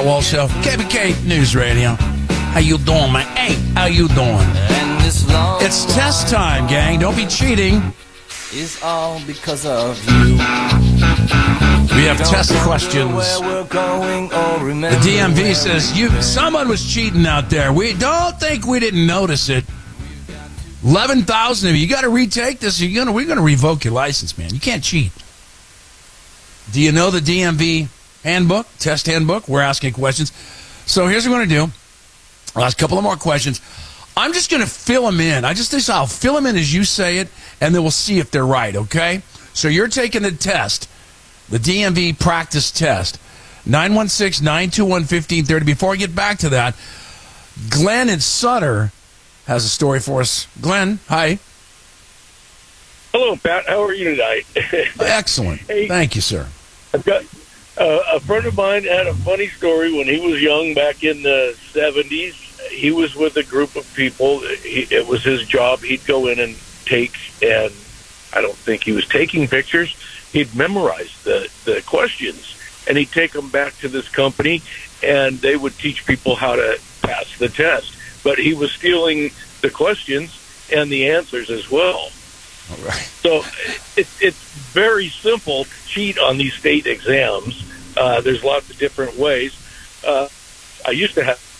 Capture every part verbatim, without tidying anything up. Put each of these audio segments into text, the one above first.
Walsh Show, K B K News Radio. How you doing, man? Hey, how you doing? It's test time, gang. Don't be cheating. It's all because of you. We have test questions. The D M V says you someone was cheating out there. We don't think we didn't notice it. Eleven thousand of you. You got to retake this. You're gonna. We're gonna revoke your license, man. You can't cheat. Do you know the D M V handbook, test handbook? We're asking questions. So here's what we're going to do. I'll ask a couple of more questions. I'm just going to fill them in. I just think I'll fill them in as you say it, and then we'll see if they're right, okay? So you're taking the test, the D M V practice test, nine one six, nine two one, one five three zero. Before I get back to that, Glenn in Sutter has a story for us. Glenn, hi. Hello, Pat. How are you tonight? Excellent. Hey, thank you, sir. I've got uh, a friend of mine had a funny story when he was young back in the seventies. He was with a group of people. He, it was his job. He'd go in and take, and I don't think he was taking pictures. He'd memorize the, the questions, and he'd take them back to this company, and they would teach people how to pass the test. But he was stealing the questions and the answers as well. All right. So it, it's very simple to cheat on these state exams. Uh, there's lots of different ways. Uh, I used to have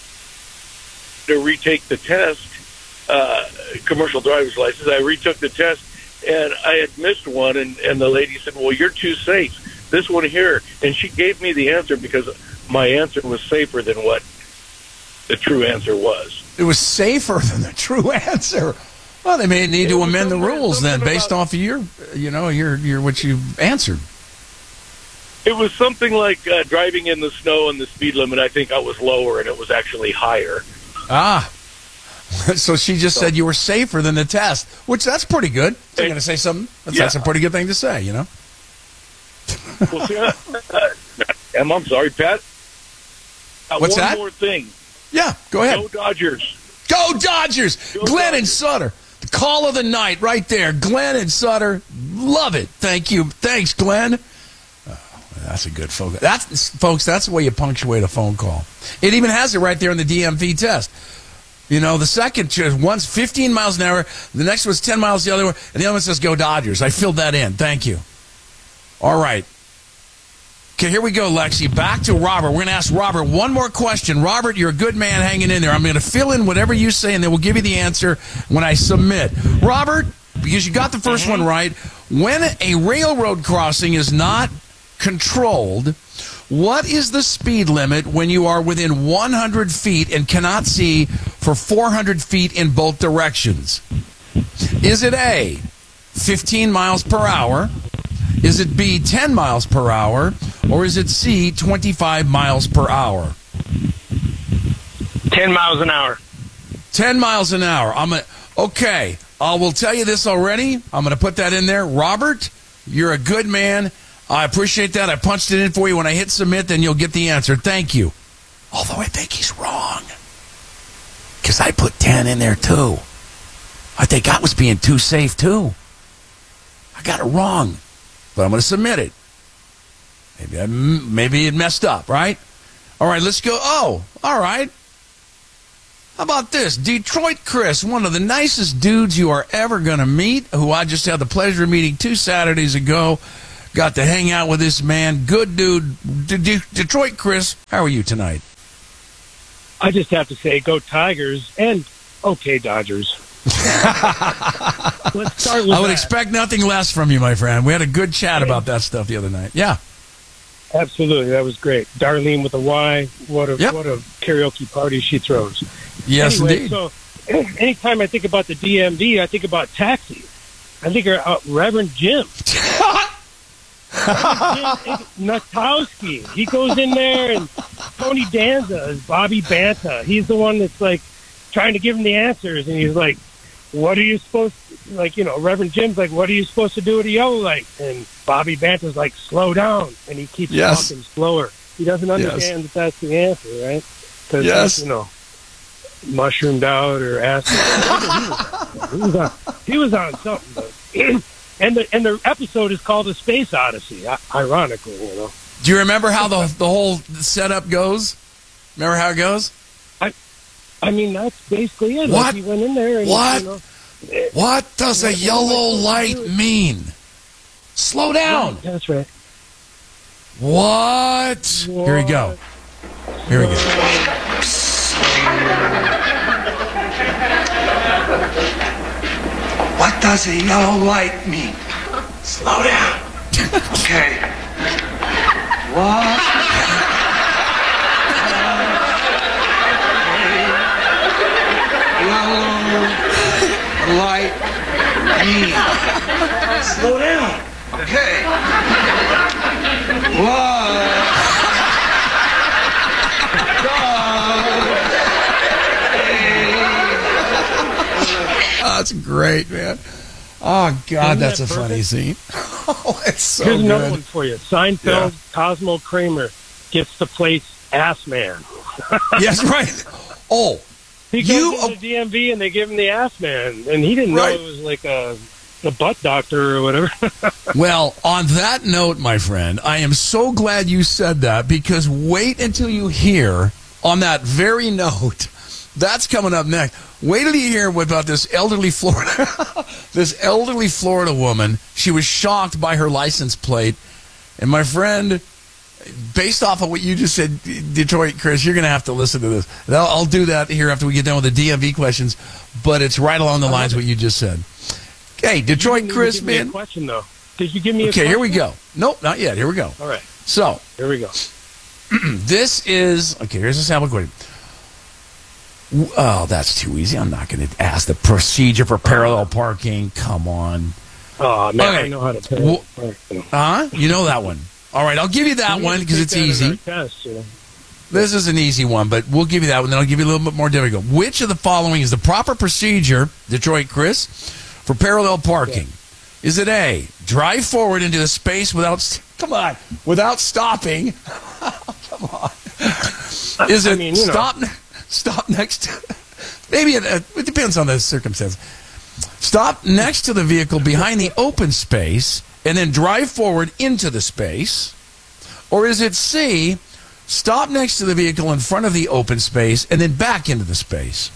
to retake the test, uh, commercial driver's license. I retook the test, and I had missed one, and, and the lady said, well, you're too safe. This one here. And she gave me the answer because my answer was safer than what the true answer was. It was safer than the true answer. Well, they may need to amend the rules then, based off of your, you know, your your what you answered. It was something like uh, driving in the snow and the speed limit. I think I was lower, and it was actually higher. Ah, so she just so, said you were safer than the test, which that's pretty good. So you're going to say something? That's, yeah. that's a pretty good thing to say, you know. Well, see, uh, uh, I'm, I'm sorry, Pat. Uh, What's one that? One more thing. Yeah, go ahead. Go Dodgers. Go Dodgers. Go Glenn Dodgers. and Sutter. The call of the night right there. Glenn and Sutter. Love it. Thank you. Thanks, Glenn. Oh, that's a good focus. That's, folks, that's the way you punctuate a phone call. It even has it right there in the D M V test. You know, the second, one's fifteen miles an hour, the next one's ten miles the other way, and the other one says go Dodgers. I filled that in. Thank you. All right. Okay, here we go, Lexi. Back to Robert. We're going to ask Robert one more question. Robert, you're a good man hanging in there. I'm going to fill in whatever you say, and then we'll give you the answer when I submit. Robert, because you got the first one right, when a railroad crossing is not controlled, what is the speed limit when you are within one hundred feet and cannot see for four hundred feet in both directions? Is it A, fifteen miles per hour? Is it B, ten miles per hour? Or is it C, twenty-five miles per hour? ten miles an hour. ten miles an hour. I'm a, okay, I will tell you this already. I'm going to put that in there. Robert, you're a good man. I appreciate that. I punched it in for you. When I hit submit, then you'll get the answer. Thank you. Although I think he's wrong. Because I put ten in there, too. I think I was being too safe, too. I got it wrong. But I'm going to submit it. Maybe I, maybe it messed up, right? All right, let's go. Oh, all right. How about this? Detroit Chris, one of the nicest dudes you are ever going to meet, who I just had the pleasure of meeting two Saturdays ago. Got to hang out with this man. Good dude. De- De- Detroit Chris, how are you tonight? I just have to say, go Tigers and okay Dodgers. Let's start with I would that. expect nothing less from you, my friend. We had a good chat about that stuff the other night. Yeah. Absolutely. That was great. Darlene with a Y. What a Yep. what a karaoke party she throws. Yes, anyway, indeed. So anytime I think about the D M V, I think about Taxi. I think of uh, Reverend Jim. Reverend Jim Natowski. He goes in there, and Tony Danza is Bobby Banta. He's the one that's like trying to give him the answers, and he's like, what are you supposed to, like, you know, Reverend Jim's like, what are you supposed to do at a yellow light? And Bobby Banta's like, slow down. And he keeps Yes. talking slower. He doesn't understand Yes. that that's the answer, right? Because, Yes. you know, mushroomed out or acid. he, was on, he was on something. But, and, the, and the episode is called A Space Odyssey, ironically, you know. Do you remember how the the whole setup goes? Remember how it goes? I mean, that's basically it. What? Like he went in there and, What? you know, What does a yellow light mean? Slow down. yeah, that's right. What? Here we go. Here we go. What does a yellow light mean? Slow down. Okay. What? Yellow light mean? Slow down. Okay. What? Oh, that's great, man. Oh, God, Isn't that's that a funny perfect? scene. Oh, it's so Here's another good. one for you. Seinfeld, Yeah. Cosmo Kramer gets to place Ass Man. Yes, right. Oh, He goes You- to the D M V and they give him the Ass Man, and he didn't Right. know it was like a a butt doctor or whatever. well, on that note, my friend, I am so glad you said that, because wait until you hear, on that very note, that's coming up next. Wait till you hear about this elderly Florida, this elderly Florida woman. She was shocked by her license plate, and my friend, based off of what you just said, Detroit Chris, you're going to have to listen to this. I'll, I'll do that here after we get done with the D M V questions, but it's right along the lines of what you just said. Hey, Detroit You didn't Chris, give me a man. question though. Did you give me a Okay, here we question? go. Nope, not yet. Here we go. All right, So, here we go. this is, okay, here's a sample question. Oh, that's too easy. I'm not going to ask the procedure for parallel parking. Come on. Oh man, Okay. I know how to pay. Well- You know. Huh? You know that one. All right, I'll give you that We one have to because take it's that in easy. our test, you know. This is an easy one, but we'll give you that one. Then I'll give you a little bit more difficult. Which of the following is the proper procedure, Detroit Chris, for parallel parking? Is it A, drive forward into the space without, st- come on, without stopping? Come on. Is it I mean, you know. stop, stop next to, maybe it, uh, it depends on the circumstance. Stop next to the vehicle behind the open space and then drive forward into the space? Or is it C, stop next to the vehicle in front of the open space and then back into the space?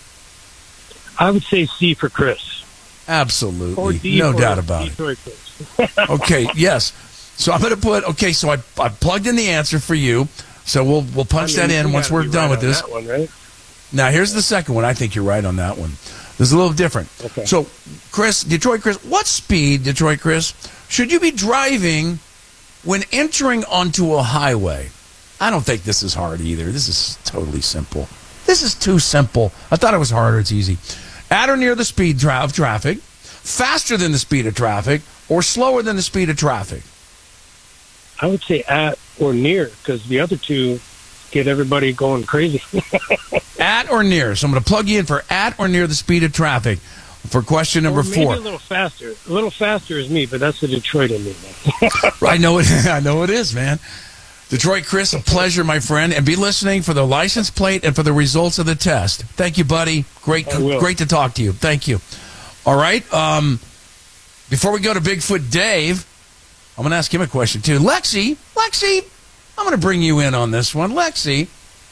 I would say C for Chris. Or Absolutely. D No for doubt about it. Detroit Chris. Okay, yes. So I'm going to put, okay, so I, I plugged in the answer for you. So we'll we'll punch I mean, that in you once gotta we're be done right with on this. That one, right? Now, here's the second one. I think you're right on that one. This is a little different. Okay. So, Chris, Detroit Chris, what speed, Detroit Chris, should you be driving when entering onto a highway? I don't think this is hard either. This is totally simple. This is too simple. I thought it was harder. It's easy. At or near the speed tra- of traffic, faster than the speed of traffic, or slower than the speed of traffic? I would say at or near, because the other two get everybody going crazy. At or near. So I'm going to plug you in for at or near the speed of traffic for question number Or maybe four. a little faster. A little faster is me, but that's the Detroit in me. I know it. I know it is, man. Detroit Chris, a pleasure, my friend, and be listening for the license plate and for the results of the test. Thank you, buddy. Great, I will. great to talk to you. Thank you. All right. Um, before we go to Bigfoot Dave, I'm going to ask him a question too. Lexi, Lexi, I'm going to bring you in on this one. Lexi,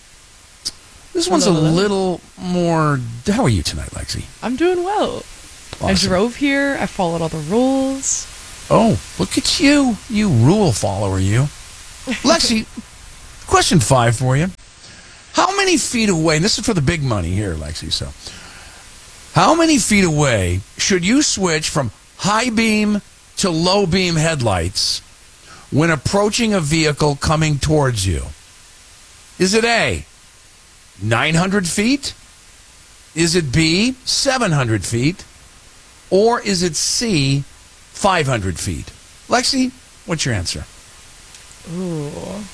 this one's a Hello. little more. How are you tonight, Lexi? I'm doing well. I Awesome. drove here. I followed all the rules. Oh, look at you. You rule follower, you. Lexi, question five for you. How many feet away, and this is for the big money here, Lexi, so. How many feet away should you switch from high beam to low beam headlights when approaching a vehicle coming towards you? Is it A, nine hundred feet? Is it B, seven hundred feet? Or is it C, five hundred feet? Lexi, what's your answer? Ooh,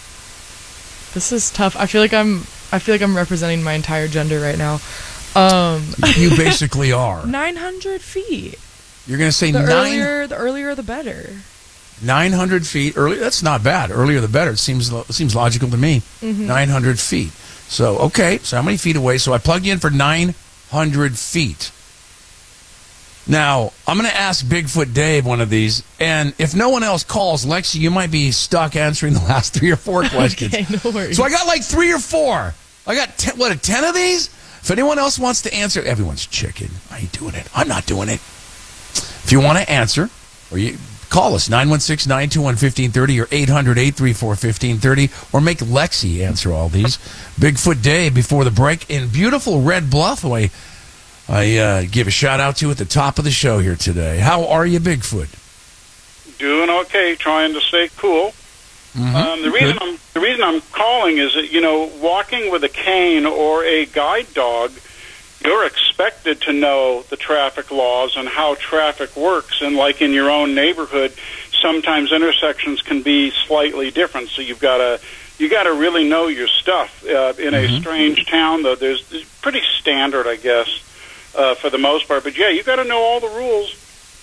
this is tough. I feel like I'm. I feel like I'm representing my entire gender right now. Um, You basically are. nine hundred feet. You're going to say The nine, earlier, the earlier, the better. nine hundred feet. Early, that's not bad. Earlier the better. It seems it seems logical to me. Mm-hmm. nine hundred feet. So, okay. So how many feet away? So I plugged you in for nine hundred feet. Now, I'm going to ask Bigfoot Dave one of these, and if no one else calls, Lexi, you might be stuck answering the last three or four questions. Okay, no worries. So I got like three or four. I got, ten, what, ten of these? If anyone else wants to answer, everyone's chicken. I ain't doing it. I'm not doing it. If you want to answer, or you call us, nine one six, nine two one, one five three zero or eight hundred, eight three four, one five three zero, or make Lexi answer all these. Bigfoot Dave before the break in beautiful Red Bluff, who I, I uh, give a shout out to at the top of the show here today. How are you, Bigfoot? Doing okay, trying to stay cool. Mm-hmm. Um, the reason I'm the reason I'm calling is that, you know, walking with a cane or a guide dog, you're expected to know the traffic laws and how traffic works. And like in your own neighborhood, sometimes intersections can be slightly different. So you've got to you got to really know your stuff. Uh, in Mm-hmm. a strange town, though, there's it's pretty standard, I guess, uh, for the most part. But yeah, you got to know all the rules.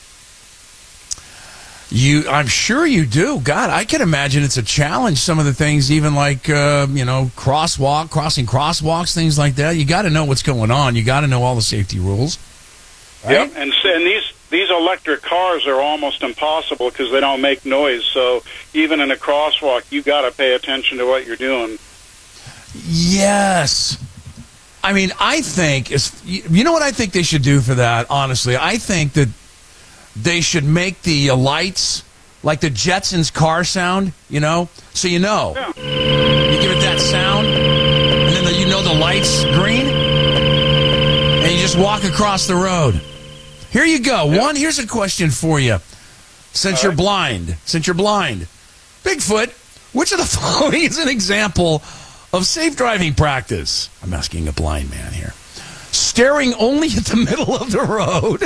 You, I'm sure you do. God, I can imagine it's a challenge. Some of the things, even like uh, you know, crosswalk, crossing crosswalks, things like that. You got to know what's going on. You got to know all the safety rules. Right? Yep, and and these these electric cars are almost impossible because they don't make noise. So even in a crosswalk, you got to pay attention to what you're doing. Yes. I mean, I think is you know what I think they should do for that. Honestly, I think that they should make the uh, lights like the Jetsons car sound, you know, so you know. Yeah. You give it that sound, and then the, you know the light's green, and you just walk across the road. Here you go. Yeah. One, here's a question for you. Since All you're right. blind, since you're blind, Bigfoot, which of the following is an example of safe driving practice? I'm asking a blind man here. Staring only at the middle of the road.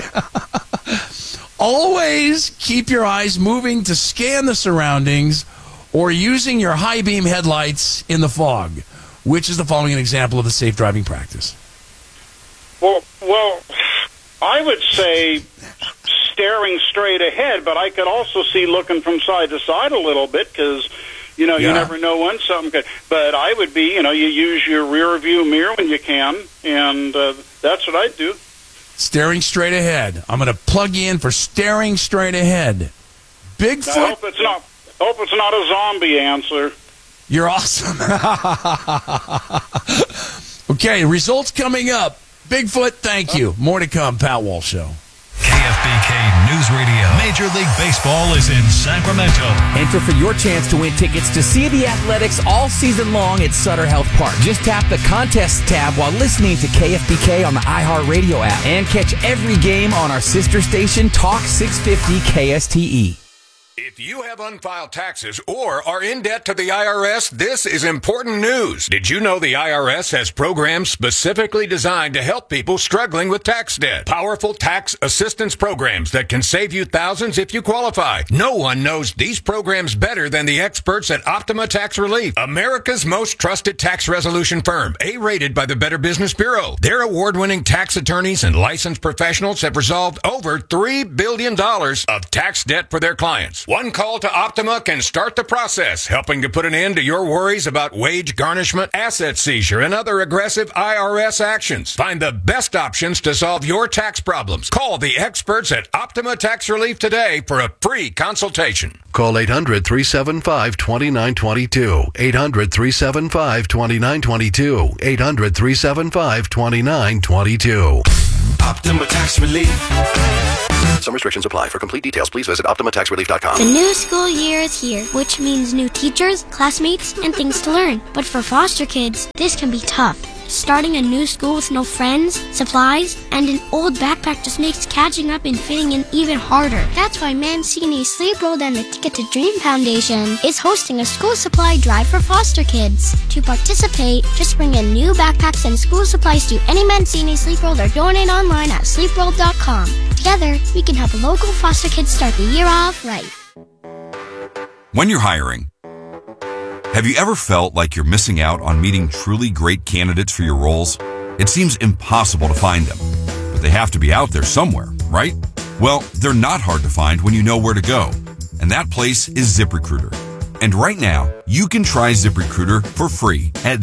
Always keep your eyes moving to scan the surroundings, or using your high beam headlights in the fog. Which is the following an example of a safe driving practice? Well, well, I would say staring straight ahead, but I could also see looking from side to side a little bit because, you know, Yeah. you never know when something could. But I would be, you know, you use your rear view mirror when you can, and uh, that's what I'd do. Staring straight ahead. I'm going to plug you in for staring straight ahead. Bigfoot. I hope it's not. Hope it's not a zombie answer. You're awesome. Okay, results coming up. Bigfoot, thank you. More to come. Pat Walsh Show. K F B K News Radio. Major League Baseball is in Sacramento. Enter for your chance to win tickets to see the Athletics all season long at Sutter Health Park. Just tap the contest tab while listening to K F B K on the iHeartRadio app and catch every game on our sister station, Talk six fifty K S T E. If you have unfiled taxes or are in debt to the I R S, this is important news. Did you know the I R S has programs specifically designed to help people struggling with tax debt? Powerful tax assistance programs that can save you thousands if you qualify. No one knows these programs better than the experts at Optima Tax Relief, America's most trusted tax resolution firm, A-rated by the Better Business Bureau. Their award-winning tax attorneys and licensed professionals have resolved over three billion dollars of tax debt for their clients. One call to Optima can start the process, helping to put an end to your worries about wage garnishment, asset seizure, and other aggressive I R S actions. Find the best options to solve your tax problems. Call the experts at Optima Tax Relief today for a free consultation. Call eight hundred, three seven five, two nine two two. eight hundred, three seven five, two nine two two. eight hundred, three seven five, two nine two two. Optima Tax Relief. Some restrictions apply. For complete details, please visit optima tax relief dot com. The new school year is here, which means new teachers, classmates, and things to learn. But for foster kids, this can be tough. Starting a new school with no friends, supplies, and an old backpack just makes catching up and fitting in even harder. That's why Mancini Sleep World and the Ticket to Dream Foundation is hosting a school supply drive for foster kids. To participate, just bring in new backpacks and school supplies to any Mancini Sleep World or donate online at sleep world dot com. Together, we can help local foster kids start the year off right. When you're hiring, have you ever felt like you're missing out on meeting truly great candidates for your roles? It seems impossible to find them, but they have to be out there somewhere, right? Well, they're not hard to find when you know where to go, and that place is ZipRecruiter. And right now, you can try ZipRecruiter for free at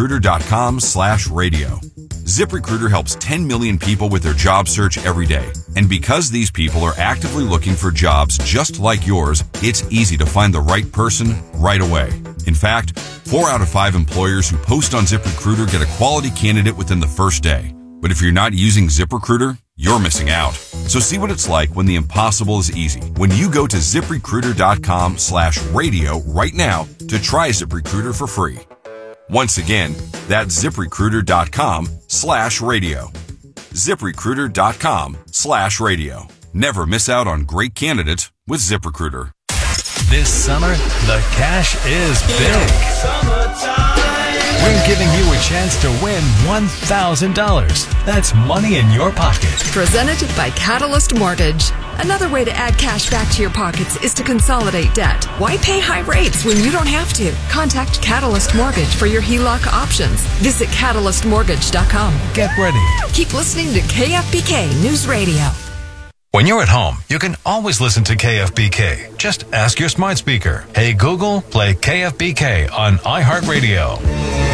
ZipRecruiter.com slash radio. ZipRecruiter helps ten million people with their job search every day, And because these people are actively looking for jobs just like yours, it's easy to find the right person right away. In fact, four out of five employers who post on ZipRecruiter get a quality candidate within the first day. But if you're not using ZipRecruiter, you're missing out. So see what it's like when the impossible is easy. When you go to ZipRecruiter.com slash radio right now to try ZipRecruiter for free. Once again, that's ZipRecruiter.com slash radio. ZipRecruiter.com slash radio. Never miss out on great candidates with ZipRecruiter. This summer, the cash is big. We're giving you a chance to win one thousand dollars. That's money in your pocket. Presented by Catalyst Mortgage. Another way to add cash back to your pockets is to consolidate debt. Why pay high rates when you don't have to? Contact Catalyst Mortgage for your H E L O C options. Visit catalyst mortgage dot com. Get ready. Keep listening to K F B K News Radio. When you're at home, you can always listen to K F B K. Just ask your smart speaker, "Hey Google, play K F B K on iHeartRadio."